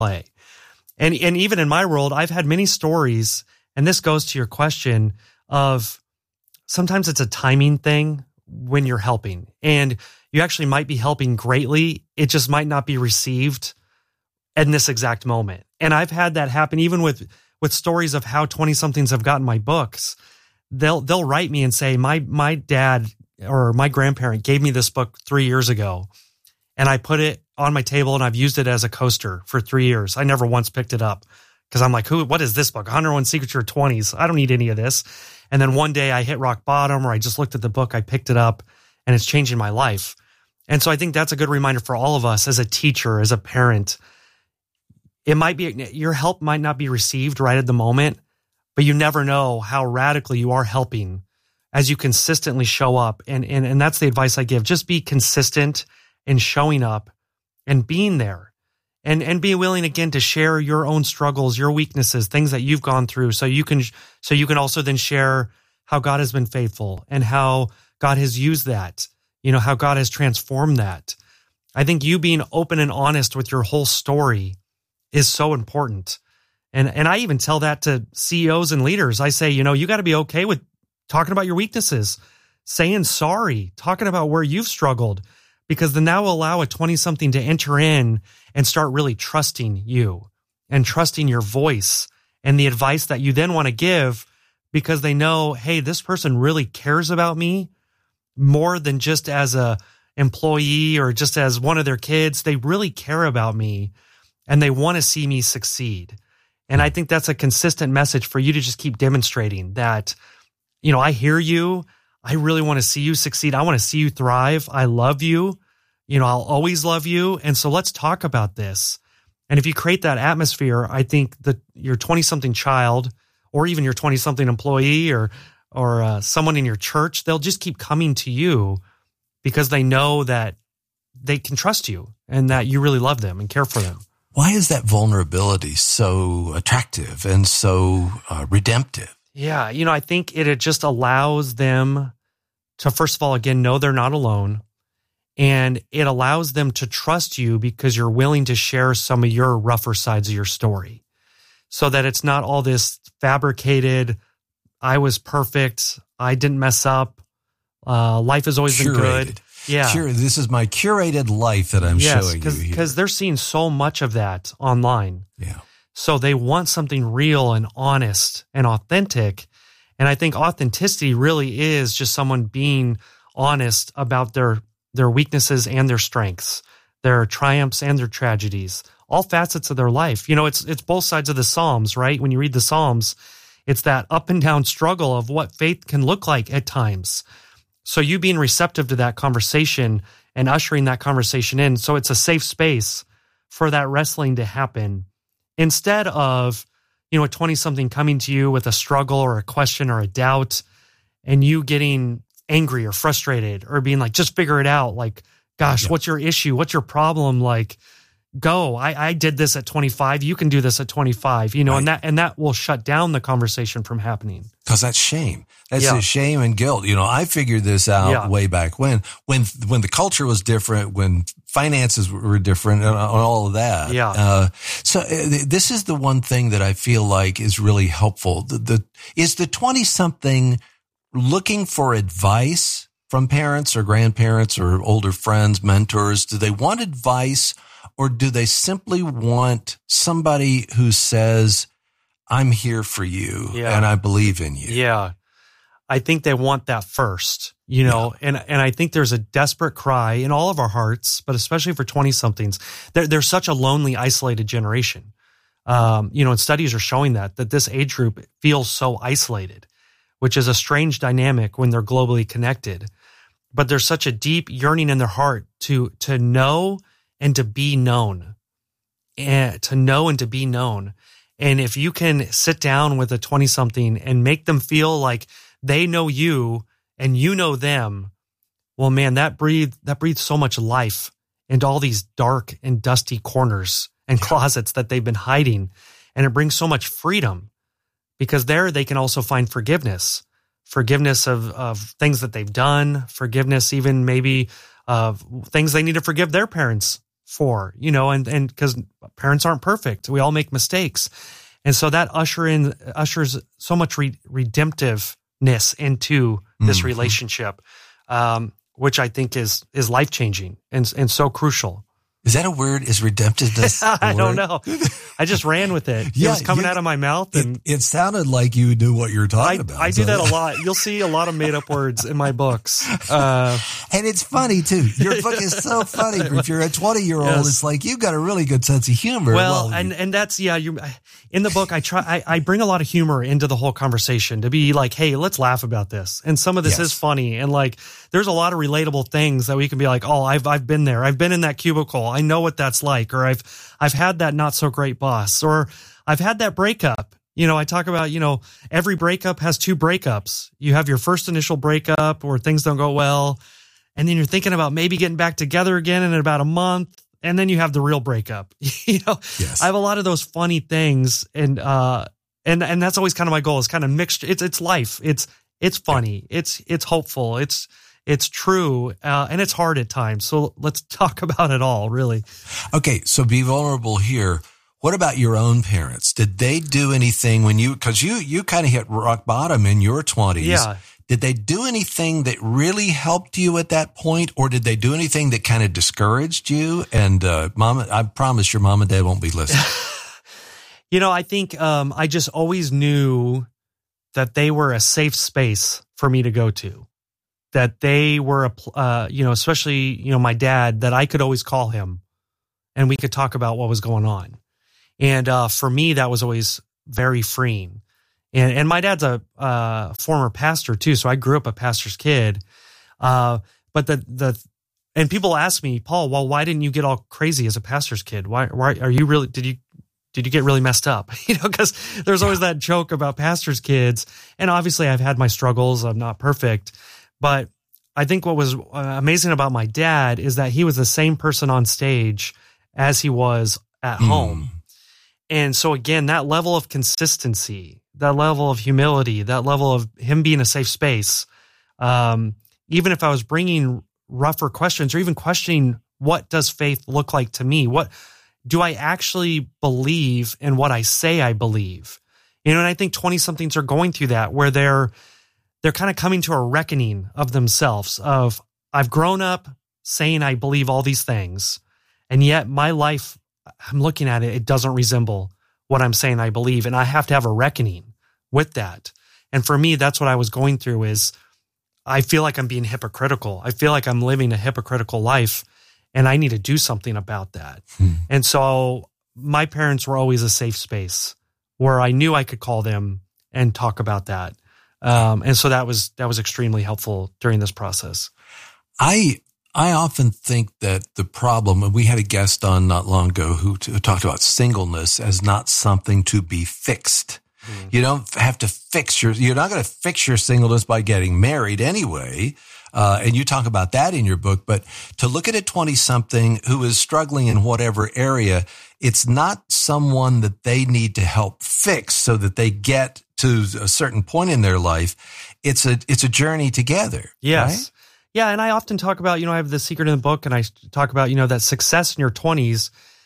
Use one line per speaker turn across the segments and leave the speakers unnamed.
play. And even in my world, I've had many stories, and this goes to your question of sometimes it's a timing thing when you're helping, and you actually might be helping greatly. It just might not be received in this exact moment. And I've had that happen even with stories of how 20-somethings have gotten my books. They'll write me and say, my dad or my grandparent gave me this book 3 years ago, and I put it on my table and I've used it as a coaster for 3 years. I never once picked it up because I'm like, what is this book? 101 Secrets of Your 20s. I don't need any of this. And then one day I hit rock bottom, or I just looked at the book, I picked it up, and it's changing my life. And so I think that's a good reminder for all of us as a teacher, as a parent. It might be, your help might not be received right at the moment, but you never know how radically you are helping as you consistently show up. And that's the advice I give. Just be consistent in showing up and being there, and be willing again to share your own struggles, your weaknesses, things that you've gone through. So you can also then share how God has been faithful and how God has used that, how God has transformed that. I think you being open and honest with your whole story is so important. And I even tell that to CEOs and leaders. I say, you got to be okay with talking about your weaknesses, saying sorry, talking about where you've struggled, because then that will allow a 20-something to enter in and start really trusting you and trusting your voice and the advice that you then want to give, because they know, hey, this person really cares about me more than just as a employee or just as one of their kids. They really care about me and they want to see me succeed. And I think that's a consistent message for you to just keep demonstrating that, I hear you. I really want to see you succeed. I want to see you thrive. I love you. I'll always love you. And so let's talk about this. And if you create that atmosphere, I think that your 20-something child, or even your 20-something employee or someone in your church, they'll just keep coming to you because they know that they can trust you and that you really love them and care for them.
Why is that vulnerability so attractive and so redemptive?
Yeah, I think it just allows them to, first of all, again, know they're not alone. And it allows them to trust you because you're willing to share some of your rougher sides of your story, so that it's not all this fabricated, I was perfect, I didn't mess up, life has always been good. Yeah.
This is my curated life that I'm showing you here.
Because they're seeing so much of that online.
Yeah.
So they want something real and honest and authentic. And I think authenticity really is just someone being honest about their weaknesses and their strengths, their triumphs and their tragedies, all facets of their life. It's both sides of the Psalms, right? When you read the Psalms, it's that up and down struggle of what faith can look like at times. So you being receptive to that conversation and ushering that conversation in, so it's a safe space for that wrestling to happen, instead of, a 20-something coming to you with a struggle or a question or a doubt, and you getting angry or frustrated or being like, just figure it out. Like, gosh, What's your issue? What's your problem? Like, go. I did this at 25. You can do this at 25. Right. and that will shut down the conversation from happening.
Because that's shame. That's a shame and guilt. I figured this out way back when the culture was different, when finances were different, and all of that.
Yeah.
So this is the one thing that I feel like is really helpful. Is the 20-something looking for advice from parents or grandparents or older friends, mentors? Do they want advice, or do they simply want somebody who says, I'm here for you and I believe in you?
Yeah. I think they want that first, and I think there's a desperate cry in all of our hearts, but especially for 20-somethings. They're such a lonely, isolated generation. And studies are showing that this age group feels so isolated, which is a strange dynamic when they're globally connected. But there's such a deep yearning in their heart to know and to be known, and to know and to be known. And if you can sit down with a 20-something and make them feel like they know you and you know them, well, man, that breathes so much life into all these dark and dusty corners and closets that they've been hiding. And it brings so much freedom, because there they can also find forgiveness of things that they've done, forgiveness even maybe of things they need to forgive their parents for, and because parents aren't perfect. We all make mistakes. And so that ushers so much redemptiveness into this relationship, which I think is life-changing and so crucial.
Is that a word? Is redemptiveness
I don't know. I just ran with it. It was coming out of my mouth. And
it sounded like you knew what you were talking about.
I do that a lot. You'll see a lot of made-up words in my books.
And it's funny, too. Your book is so funny. If you're a 20-year-old, yes. It's like you've got a really good sense of humor.
Well, and that's, in the book, I bring a lot of humor into the whole conversation to be like, hey, let's laugh about this. And some of this is funny. And like, there's a lot of relatable things that we can be like, oh, I've been there. I've been in that cubicle. I know what that's like. Or I've had that not so great boss, or I've had that breakup. I talk about, every breakup has two breakups. You have your first initial breakup where things don't go well. And then you're thinking about maybe getting back together again in about a month. And then you have the real breakup.
Yes.
I have a lot of those funny things. And that's always kind of my goal, is kind of mixed. It's life. It's funny. It's hopeful. It's true, and it's hard at times. So let's talk about it all, really.
Okay, so be vulnerable here. What about your own parents? Did they do anything because you kind of hit rock bottom in your 20s.
Yeah.
Did they do anything that really helped you at that point, or did they do anything that kind of discouraged you? And Mom, I promise your mom and dad won't be listening.
I think I just always knew that they were a safe space for me to go to. That they were, especially, my dad, that I could always call him and we could talk about what was going on. And for me, that was always very freeing. And my dad's a former pastor too. So I grew up a pastor's kid. But and people ask me, Paul, well, why didn't you get all crazy as a pastor's kid? Why are you really, did you get really messed up? Because there's always that joke about pastor's kids. And obviously I've had my struggles. I'm not perfect. But I think what was amazing about my dad is that he was the same person on stage as he was at home. And so again, that level of consistency, that level of humility, that level of him being a safe space, even if I was bringing rougher questions or even questioning, what does faith look like to me? What do I actually believe in what I say I believe? And I think 20-somethings are going through that, where they're kind of coming to a reckoning of themselves of, I've grown up saying I believe all these things, and yet my life, I'm looking at it, it doesn't resemble what I'm saying I believe, and I have to have a reckoning with that. And for me, that's what I was going through, is I feel like I'm being hypocritical. I feel like I'm living a hypocritical life, and I need to do something about that. And so my parents were always a safe space where I knew I could call them and talk about that. And so that was extremely helpful during this process.
I often think that the problem, and we had a guest on not long ago who talked about singleness as not something to be fixed. You don't have to you're not going to fix your singleness by getting married anyway. And you talk about that in your book, but to look at a 20-something who is struggling in whatever area, it's not someone that they need to help fix so that they get to a certain point in their life. It's a journey together.
Yes.
Right?
Yeah. And I often talk about, I have the secret in the book, and I talk about, that success in your 20s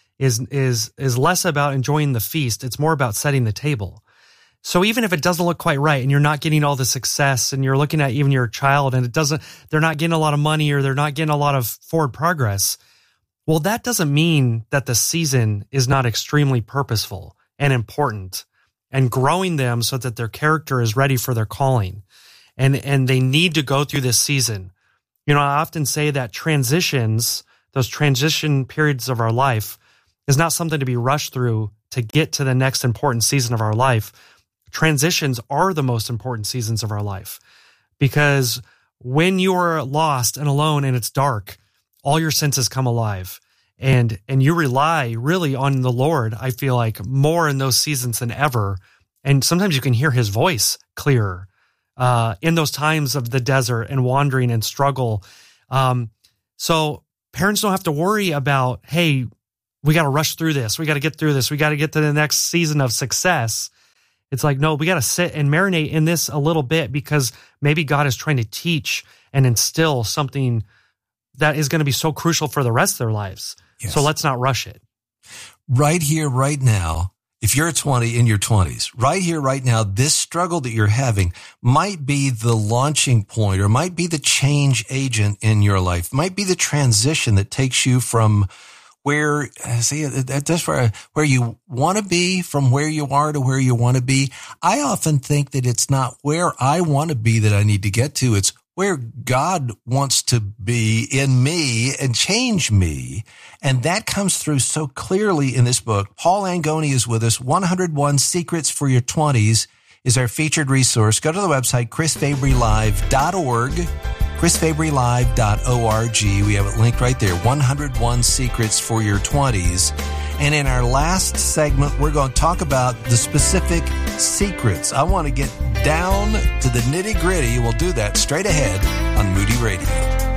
is less about enjoying the feast. It's more about setting the table. So even if it doesn't look quite right and you're not getting all the success, and you're looking at even your child and they're not getting a lot of money, or they're not getting a lot of forward progress, well, that doesn't mean that the season is not extremely purposeful and important, and growing them so that their character is ready for their calling. And they need to go through this season. I often say that those transition periods of our life, is not something to be rushed through to get to the next important season of our life. Transitions are the most important seasons of our life, because when you are lost and alone and it's dark, all your senses come alive, and you rely really on the Lord. I feel like more in those seasons than ever. And sometimes you can hear his voice clearer in those times of the desert and wandering and struggle. So parents don't have to worry about, hey, we got to rush through this. We got to get through this. We got to get to the next season of success. It's like, no, we got to sit and marinate in this a little bit, because maybe God is trying to teach and instill something that is going to be so crucial for the rest of their lives.
Yes.
So let's not rush it.
Right here, right now, if you're in your 20s, right here, right now, this struggle that you're having might be the launching point or might be the change agent in your life, might be the transition that takes you from where you want to be, from where you are to where you want to be. I often think that it's not where I want to be that I need to get to. It's where God wants to be in me and change me. And that comes through so clearly in this book. Paul Angoni is with us. 101 Secrets for Your 20s is our featured resource. Go to the website, chrisfabrylive.org, chrisfabrylive.org. We have it linked right there, 101 Secrets for Your 20s. And in our last segment, we're going to talk about the specific secrets. I want to get down to the nitty-gritty. We'll do that straight ahead on Moody Radio.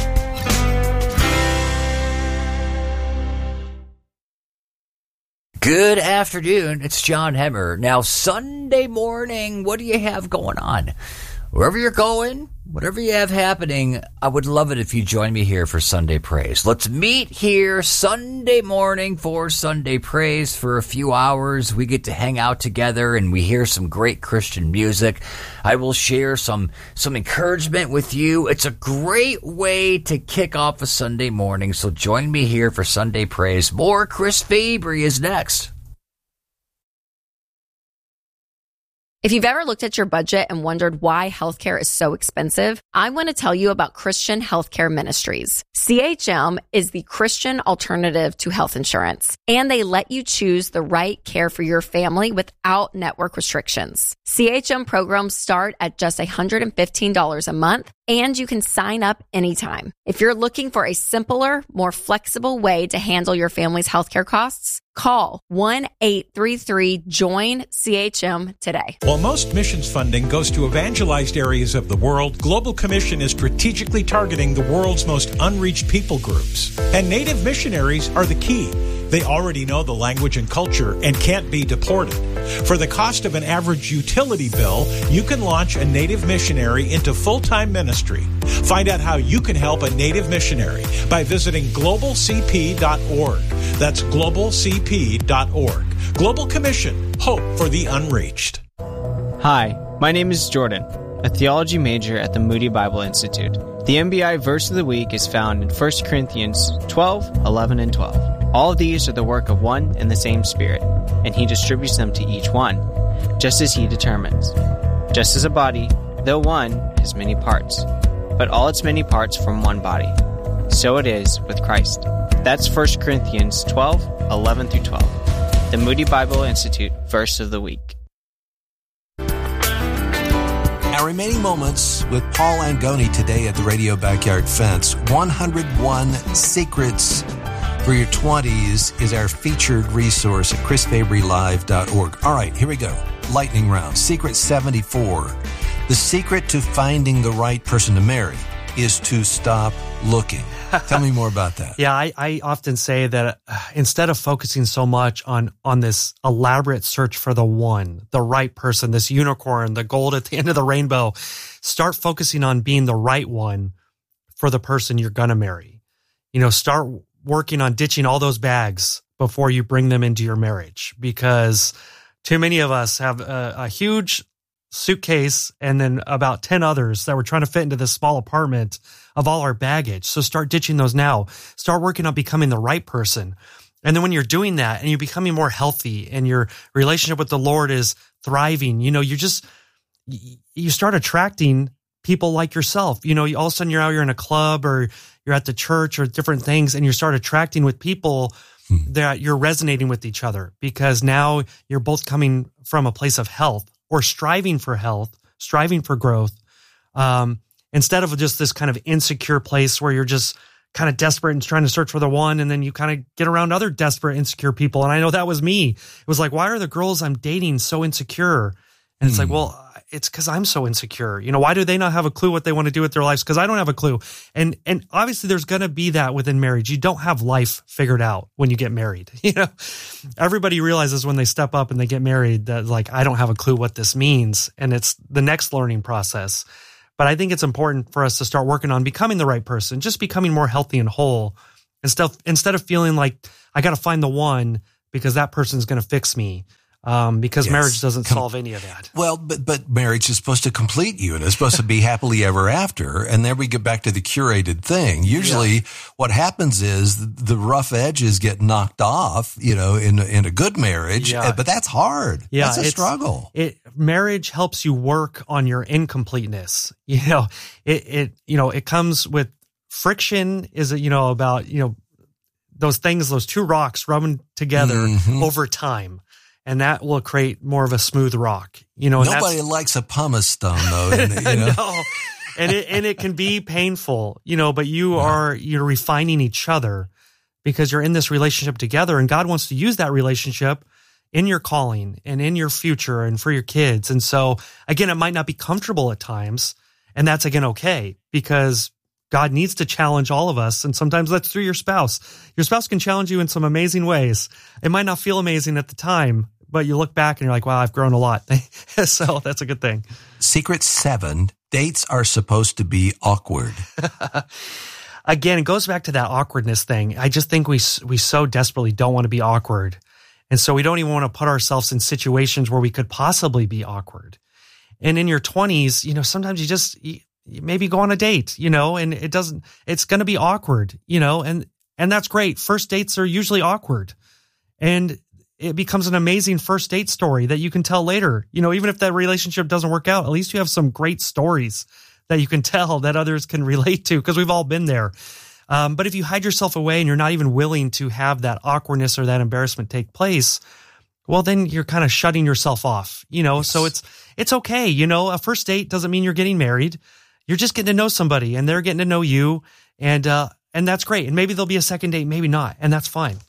Good afternoon. It's John Hemmer. Now, Sunday morning, what do you have going on? Wherever you're going, whatever you have happening, I would love it if you join me here for Sunday Praise. Let's meet here Sunday morning for Sunday Praise for a few hours. We get to hang out together and we hear some great Christian music. I will share some encouragement with you. It's a great way to kick off a Sunday morning, so join me here for Sunday Praise. More Chris Fabry is next.
If you've ever looked at your budget and wondered why healthcare is so expensive, I want to tell you about Christian Healthcare Ministries. CHM is the Christian alternative to health insurance, and they let you choose the right care for your family without network restrictions. CHM programs start at just $115 a month, and you can sign up anytime. If you're looking for a simpler, more flexible way to handle your family's healthcare costs, call 1-833-JOIN-CHM today.
While most missions funding goes to evangelized areas of the world, Global Commission is strategically targeting the world's most unreached people groups. And Native missionaries are the key. They already know the language and culture and can't be deported. For the cost of an average utility bill, you can launch a Native missionary into full-time ministry. Find out how you can help a Native missionary by visiting globalcp.org. That's globalcp.org. Global Commission, hope for the unreached.
Hi, my name is Jordan, a theology major at the Moody Bible Institute. The MBI verse of the week is found in 1 Corinthians 12, 11, and 12. All of these are the work of one and the same Spirit, and He distributes them to each one, just as He determines. Just as a body, though one, has many parts, but all its many parts form one body. So it is with Christ. That's 1 Corinthians 12, 11 through 12. The Moody Bible Institute verse of the week.
Our remaining moments with Paul Angoni today at the Radio Backyard Fence. 101 Secrets for Your 20s is our featured resource at chrisfabrylive.org. All right, here we go. Lightning round. Secret 74. The secret to finding the right person to marry is to stop looking. Tell me more about that.
Yeah, I often say that instead of focusing so much on this elaborate search for the one, the right person, this unicorn, the gold at the end of the rainbow, start focusing on being the right one for the person you're going to marry. You know, start working on ditching all those bags before you bring them into your marriage, because too many of us have a huge suitcase and then about 10 others that we're trying to fit into this small apartment of all our baggage. So start ditching those now. Start working on becoming the right person. And then when you're doing that and you're becoming more healthy and your relationship with the Lord is thriving, you know, you start attracting people like yourself. You know, all of a sudden you're in a club or you're at the church or different things, and you start attracting with people that you're resonating with each other, because now you're both coming from a place of health or striving for health, striving for growth, instead of just this kind of insecure place where you're just kind of desperate and trying to search for the one, and then you kind of get around other desperate, insecure people. And I know that was me. It was like, why are the girls I'm dating so insecure? And it's like, well, it's because I'm so insecure. You know, why do they not have a clue what they want to do with their lives? Because I don't have a clue. And obviously there's going to be that within marriage. You don't have life figured out when you get married. You know, everybody realizes when they step up and they get married that, like, I don't have a clue what this means. And it's the next learning process. But I think it's important for us to start working on becoming the right person, just becoming more healthy and whole Instead of feeling like I got to find the one because that person's going to fix me. Because marriage doesn't solve any of that.
Well, but marriage is supposed to complete you and it's supposed to be happily ever after. And then we get back to the curated thing. Usually what happens is the rough edges get knocked off, in a good marriage, but that's hard. Yeah. That's a struggle.
Marriage helps you work on your incompleteness. It comes with friction about, those things, those two rocks rubbing together over time. And that will create more of a smooth rock,
Nobody likes a pumice stone, though.
No, and it can be painful, but you're refining each other because you're in this relationship together, and God wants to use that relationship in your calling and in your future and for your kids. And so, again, it might not be comfortable at times, and that's again okay because God needs to challenge all of us, and sometimes that's through your spouse. Your spouse can challenge you in some amazing ways. It might not feel amazing at the time, but you look back and you're like, wow, I've grown a lot. So that's a good thing.
Secret 7, dates are supposed to be awkward.
Again, it goes back to that awkwardness thing. I just think we so desperately don't want to be awkward. And so we don't even want to put ourselves in situations where we could possibly be awkward. And in your 20s, sometimes you maybe go on a date, and it's going to be awkward, and that's great. First dates are usually awkward. And it becomes an amazing first date story that you can tell later. Even if that relationship doesn't work out, at least you have some great stories that you can tell that others can relate to because we've all been there. But if you hide yourself away and you're not even willing to have that awkwardness or that embarrassment take place, well, then you're kind of shutting yourself off, so it's okay. A first date doesn't mean you're getting married. You're just getting to know somebody and they're getting to know you. And that's great. And maybe there'll be a second date, maybe not. And that's fine.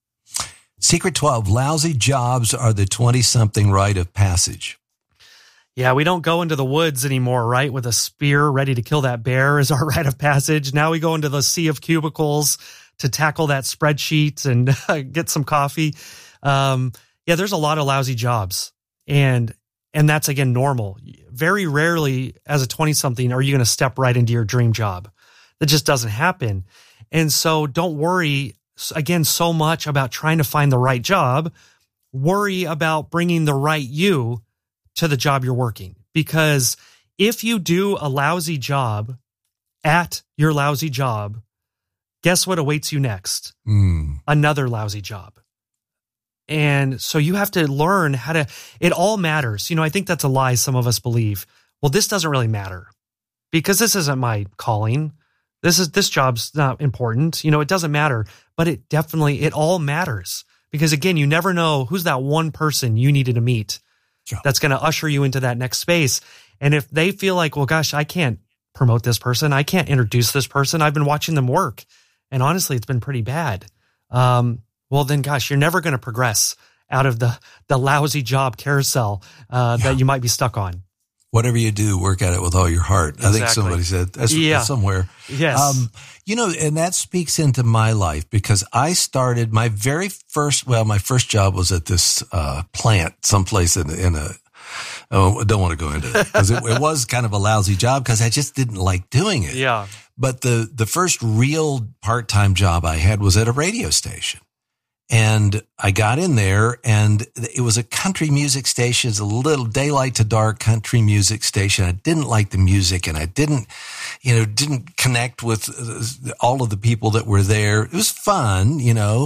Secret 12, lousy jobs are the 20-something rite of passage.
Yeah, we don't go into the woods anymore, right? With a spear ready to kill that bear is our rite of passage. Now we go into the sea of cubicles to tackle that spreadsheet and get some coffee. There's a lot of lousy jobs. And that's, again, normal. Very rarely as a 20-something are you going to step right into your dream job. That just doesn't happen. And so don't worry, again, so much about trying to find the right job. Worry about bringing the right you to the job you're working. Because if you do a lousy job at your lousy job, guess what awaits you next? Another lousy job. And so you have to learn it all matters. I think that's a lie some of us believe. Well, this doesn't really matter because this isn't my calling. This job's not important. It doesn't matter, but it all matters because again, you never know who's that one person you needed to meet that's going to usher you into that next space. And if they feel like, well, gosh, I can't promote this person. I can't introduce this person. I've been watching them work. And honestly, it's been pretty bad. Well, then, gosh, you're never going to progress out of the lousy job carousel that you might be stuck on.
Whatever you do, work at it with all your heart. Exactly. I think somebody said that's somewhere.
Yes.
And that speaks into my life because I started my first job was at this plant someplace in a I don't want to go into it because it was kind of a lousy job because I just didn't like doing it.
Yeah.
But the first real part-time job I had was at a radio station. And I got in there and it was a country music station. It's a little daylight to dark country music station. I didn't like the music and I didn't connect with all of the people that were there. It was fun,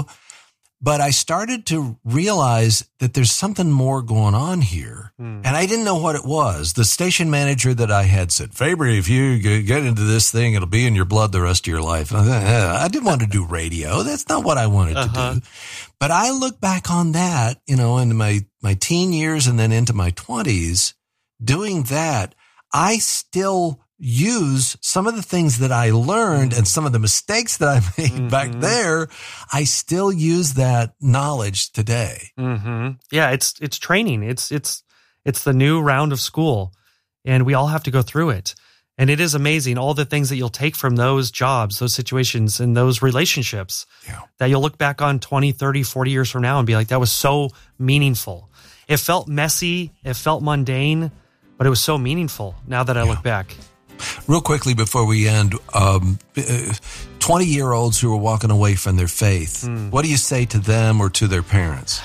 but I started to realize that there's something more going on here. And I didn't know what it was. The station manager that I had said, Faber, if you get into this thing, it'll be in your blood the rest of your life. And I didn't want to do radio. That's not what I wanted to do. But I look back on that, in my teen years and then into my 20s, doing that, I still use some of the things that I learned and some of the mistakes that I made back there. I still use that knowledge today.
Yeah, it's training. It's the new round of school, and we all have to go through it. And it is amazing, all the things that you'll take from those jobs, those situations, and those relationships that you'll look back on 20, 30, 40 years from now and be like, that was so meaningful. It felt messy. It felt mundane, but it was so meaningful now that I look back.
Real quickly before we end, 20-year-olds who are walking away from their faith. What do you say to them or to their parents?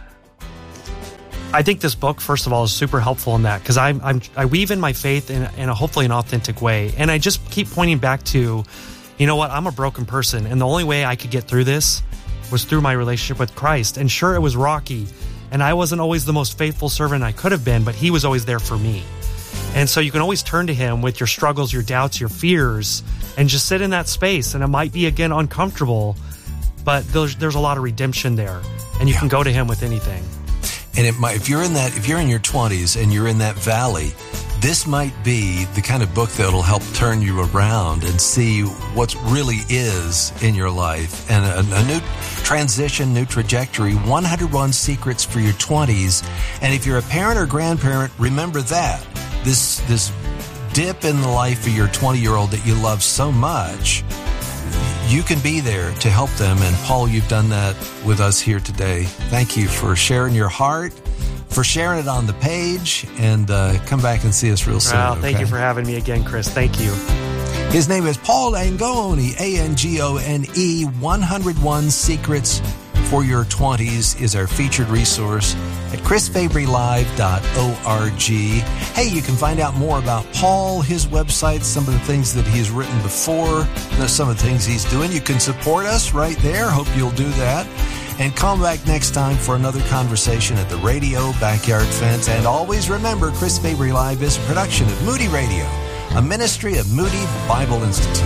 I think this book, first of all, is super helpful in that because I weave in my faith in a hopefully an authentic way. And I just keep pointing back to, you know what, I'm a broken person. And the only way I could get through this was through my relationship with Christ. And sure, it was rocky. And I wasn't always the most faithful servant I could have been, but he was always there for me. And so you can always turn to him with your struggles, your doubts, your fears, and just sit in that space. And it might be, again, uncomfortable, but there's a lot of redemption there. And you can go to him with anything.
And it might, if you're in your 20s and you're in that valley, this might be the kind of book that'll help turn you around and see what really is in your life and a new transition, new trajectory, 101 Secrets for Your 20s. And if you're a parent or grandparent, remember that. This dip in the life of your 20-year-old that you love so much, you can be there to help them. And Paul, you've done that with us here today. Thank you for sharing your heart, for sharing it on the page, and come back and see us real soon.
Well, thank you for having me again, Chris. Thank you.
His name is Paul Angone, A-N-G-O-N-E. 101 Secrets for Your 20s is our featured resource at chrisfabrylive.org. Hey, you can find out more about Paul, his website, some of the things that he's written before, some of the things he's doing. You can support us right there. Hope you'll do that. And come back next time for another conversation at the Radio Backyard Fence. And always remember, Chris Fabry Live is a production of Moody Radio, a ministry of Moody Bible Institute.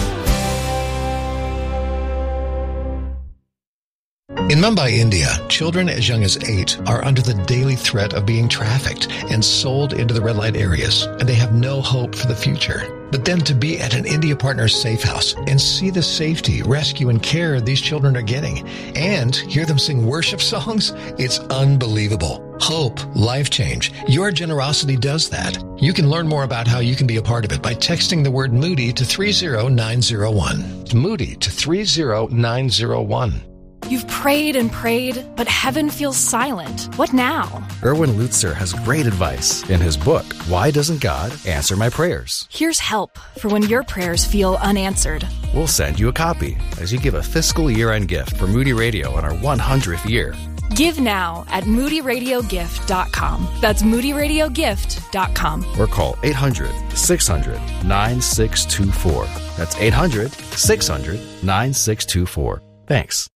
In Mumbai, India, children as young as 8 are under the daily threat of being trafficked and sold into the red light areas, and they have no hope for the future. But then to be at an India Partners safe house and see the safety, rescue, and care these children are getting, and hear them sing worship songs, it's unbelievable. Hope, life change. Your generosity does that. You can learn more about how you can be a part of it by texting the word Moody to 30901. Moody to 30901.
You've prayed and prayed, but heaven feels silent. What now?
Erwin Lutzer has great advice in his book, Why Doesn't God Answer My Prayers?
Here's help for when your prayers feel unanswered.
We'll send you a copy as you give a fiscal year-end gift for Moody Radio on our 100th year.
Give now at moodyradiogift.com. That's moodyradiogift.com.
Or call 800-600-9624. That's 800-600-9624. Thanks.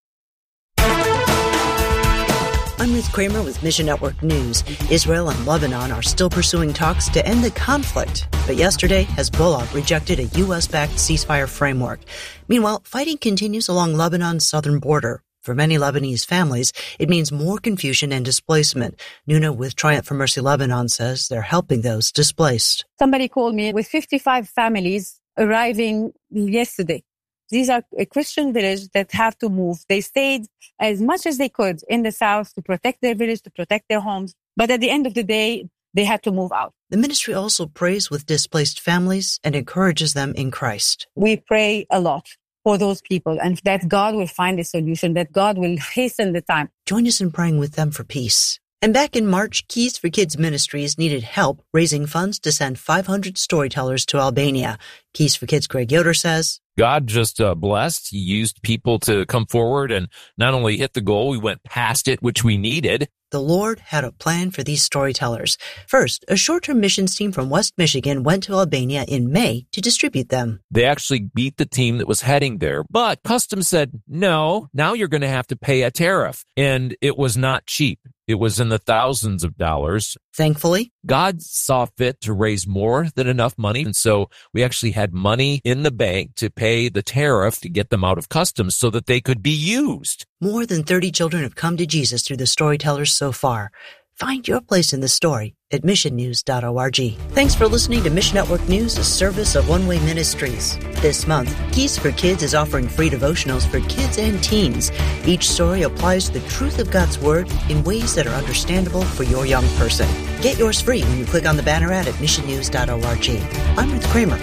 I'm Ruth Kramer with Mission Network News. Israel and Lebanon are still pursuing talks to end the conflict. But yesterday, Hezbollah rejected a U.S.-backed ceasefire framework. Meanwhile, fighting continues along Lebanon's southern border. For many Lebanese families, it means more confusion and displacement. Nuna with Triumph for Mercy Lebanon says they're helping those displaced.
Somebody called me with 55 families arriving yesterday. These are a Christian village that have to move. They stayed as much as they could in the south to protect their village, to protect their homes. But at the end of the day, they had to move out.
The ministry also prays with displaced families and encourages them in Christ.
We pray a lot for those people and that God will find a solution, that God will hasten the time.
Join us in praying with them for peace. And back in March, Keys for Kids Ministries needed help raising funds to send 500 storytellers to Albania. Keys for Kids' Greg Yoder says,
God just blessed. He used people to come forward and not only hit the goal, we went past it, which we needed.
The Lord had a plan for these storytellers. First, a short-term missions team from West Michigan went to Albania in May to distribute them.
They actually beat the team that was heading there, but Customs said, no, now you're going to have to pay a tariff. And it was not cheap. It was in the thousands of dollars.
Thankfully,
God saw fit to raise more than enough money. And so we actually had money in the bank to pay the tariff to get them out of customs so that they could be used.
More than 30 children have come to Jesus through the storytellers so far. Find your place in the story at missionnews.org. Thanks for listening to Mission Network News, a service of One Way Ministries. This month, Keys for Kids is offering free devotionals for kids and teens. Each story applies the truth of God's Word in ways that are understandable for your young person. Get yours free when you click on the banner ad at missionnews.org. I'm Ruth Kramer.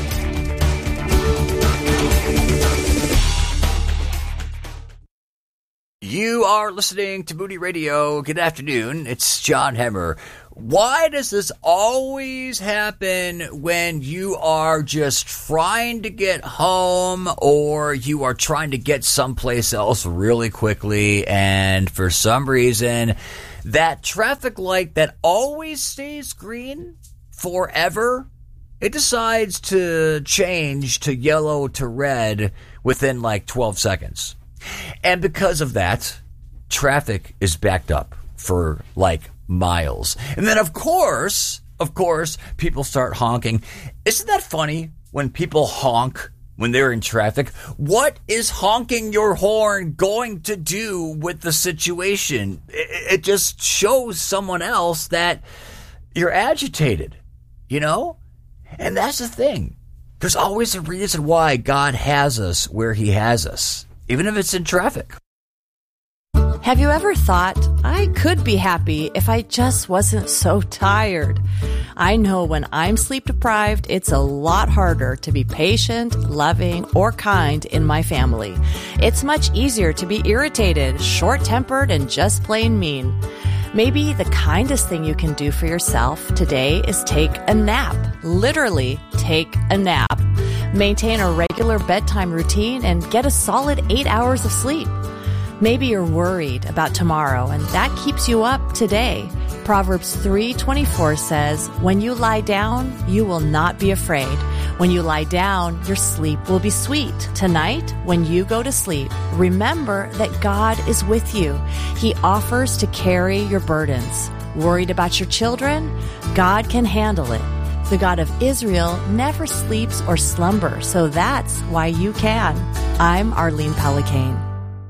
You are listening to Moody Radio. Good afternoon. It's John Hemmer. Why does this always happen when you are just trying to get home or you are trying to get someplace else really quickly, and for some reason that traffic light that always stays green forever, it decides to change to yellow to red within like 12 seconds. And because of that, traffic is backed up for like miles. And then, of course, people start honking. Isn't that funny when people honk when they're in traffic? What is honking your horn going to do with the situation? It just shows someone else that you're agitated, you know? And that's the thing. There's always a reason why God has us where he has us, even if it's in traffic.
Have you ever thought, I could be happy if I just wasn't so tired? I know when I'm sleep deprived, it's a lot harder to be patient, loving, or kind in my family. It's much easier to be irritated, short-tempered, and just plain mean. Maybe the kindest thing you can do for yourself today is take a nap. Literally, take a nap. Maintain a regular bedtime routine and get a solid 8 hours of sleep. Maybe you're worried about tomorrow, and that keeps you up today. Proverbs 3:24 says, when you lie down, you will not be afraid. When you lie down, your sleep will be sweet. Tonight, when you go to sleep, remember that God is with you. He offers to carry your burdens. Worried about your children? God can handle it. The God of Israel never sleeps or slumbers, so that's why you can. I'm Arlene Pellicane.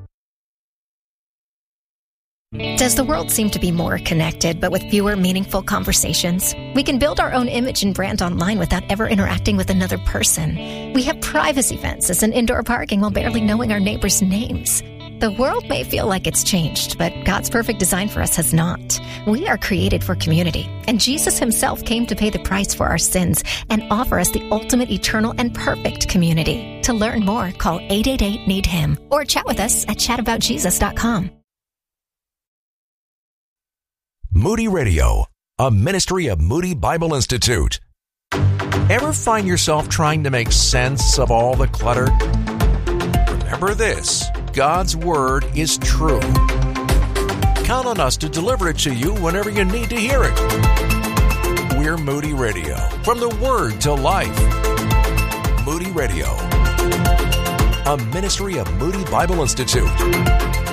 Does the world seem to be more connected, but with fewer meaningful conversations? We can build our own image and brand online without ever interacting with another person. We have privacy fences and indoor parking while barely knowing our neighbors' names. The world may feel like it's changed, but God's perfect design for us has not. We are created for community, and Jesus himself came to pay the price for our sins and offer us the ultimate, eternal, and perfect community. To learn more, call 888-NEED-HIM or chat with us at chataboutjesus.com.
Moody Radio, a ministry of Moody Bible Institute. Ever find yourself trying to make sense of all the clutter? Remember this, God's Word is true. Count on us to deliver it to you whenever you need to hear it. We're Moody Radio, from the Word to life. Moody Radio, a ministry of Moody Bible Institute.